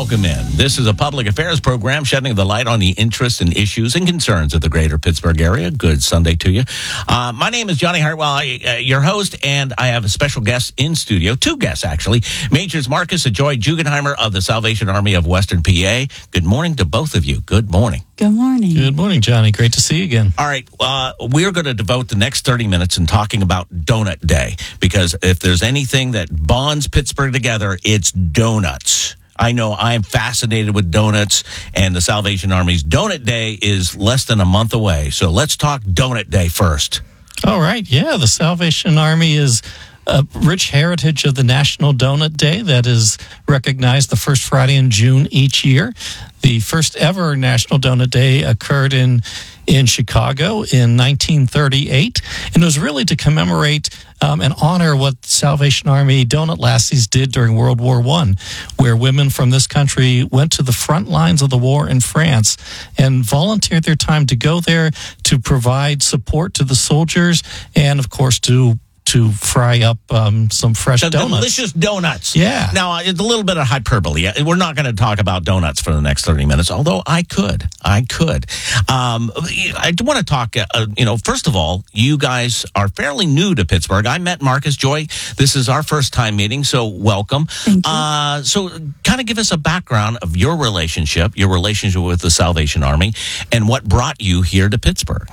welcome in. This is a public affairs program shedding the light on the interests and issues and concerns of the greater Pittsburgh area. Good Sunday to you. My name is Johnny Hartwell, your host, and I have a special guest in studio. Two guests, actually. Majors Marcus and Joy Jugenheimer of the Salvation Army of Western PA. Good morning to both of you. Good morning. Good morning. Good morning, Johnny. Great to see you again. All right. We're going to devote the next 30 minutes in talking about Donut Day, because if there's anything that bonds Pittsburgh together, it's donuts. I know I'm fascinated with donuts, and the Salvation Army's Donut Day is less than a month away. So let's talk Donut Day first. All right. Yeah, the Salvation Army is a rich heritage of the National Donut Day that is recognized the first Friday in June each year. The first ever National Donut Day occurred in Chicago in 1938, and it was really to commemorate and honor what Salvation Army donut lassies did during World War I, where women from this country went to the front lines of the war in France and volunteered their time to go there to provide support to the soldiers and, of course, to fry up some fresh donuts. Delicious donuts. Yeah. Now, it's a little bit of hyperbole. We're not going to talk about donuts for the next 30 minutes, although I could. I want to talk, first of all, you guys are fairly new to Pittsburgh. I met Marcus, Joy. This is our first time meeting, so welcome. Thank you. So kind of give us a background of your relationship with the Salvation Army, and what brought you here to Pittsburgh.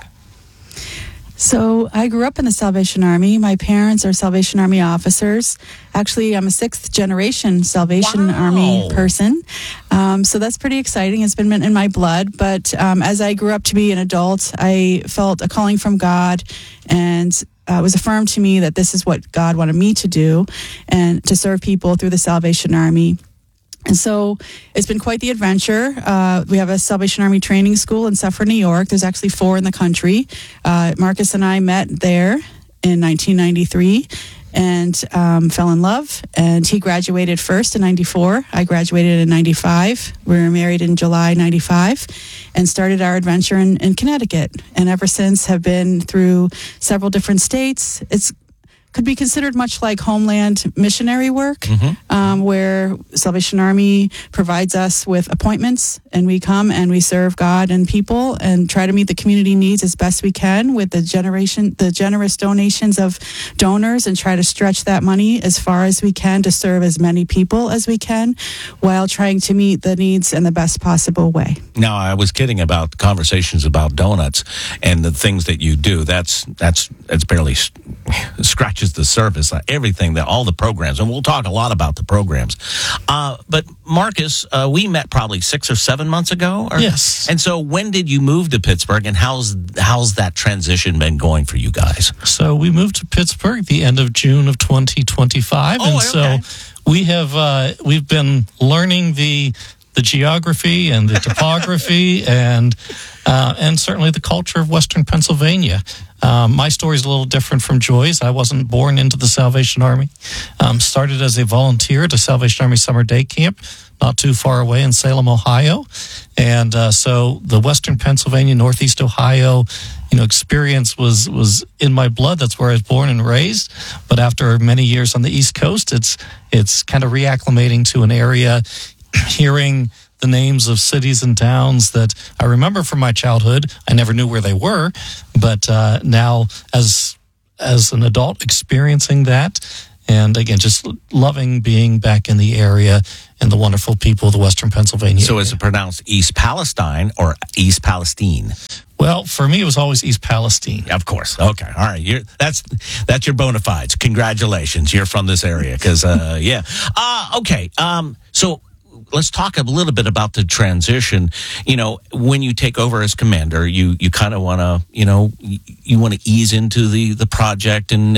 So I grew up in the Salvation Army. My parents are Salvation Army officers. Actually, I'm a sixth-generation Salvation Army person. So that's pretty exciting. It's been in my blood. But as I grew up to be an adult, I felt a calling from God, and it was affirmed to me that this is what God wanted me to do, and to serve people through the Salvation Army. And so it's been quite the adventure. We have a Salvation Army training school in Suffern, New York. There's actually 4 in the country. Marcus and I met there in 1993 and fell in love. And he graduated first in 94. I graduated in 95. We were married in July 95 and started our adventure in Connecticut. And ever since have been through several different states. Could be considered much like homeland missionary work, where Salvation Army provides us with appointments, and we come and we serve God and people and try to meet the community needs as best we can with the generous donations of donors, and try to stretch that money as far as we can to serve as many people as we can, while trying to meet the needs in the best possible way. Now, I was kidding about conversations about donuts and the things that you do. That's barely scratches the surface. Everything, all the programs, and we'll talk a lot about the programs. But Marcus, we met probably 6 or 7 months ago. Yes. And so, when did you move to Pittsburgh, and how's that transition been going for you guys? So we moved to Pittsburgh the end of June of 2025, So we've been learning the geography and the topography and certainly the culture of Western Pennsylvania. My story is a little different from Joy's. I wasn't born into the Salvation Army. Started as a volunteer at a Salvation Army summer day camp not too far away in Salem, Ohio. And so the Western Pennsylvania, Northeast Ohio, experience was in my blood. That's where I was born and raised. But after many years on the East Coast, it's kind of reacclimating to an area, hearing the names of cities and towns that I remember from my childhood. I never knew where they were, but now as an adult experiencing that, and again, just loving being back in the area and the wonderful people of the Western Pennsylvania So area. is it pronounced East Palestine or East Palestine? Well, for me, it was always East Palestine. Of course. Okay. All right. That's your bona fides. Congratulations. You're from this area. Because, yeah. Okay. So let's talk a little bit about the transition. When you take over as commander, you kind of want to, you want to ease into the project and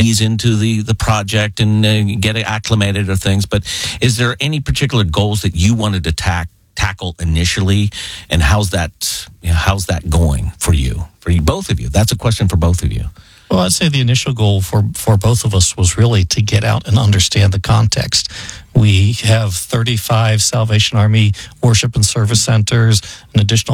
get acclimated to things. But is there any particular goals that you wanted to tackle initially, and how's that going for you, both of you? That's a question for both of you. Well, I'd say the initial goal for both of us was really to get out and understand the context. We have 35 Salvation Army worship and service centers, an additional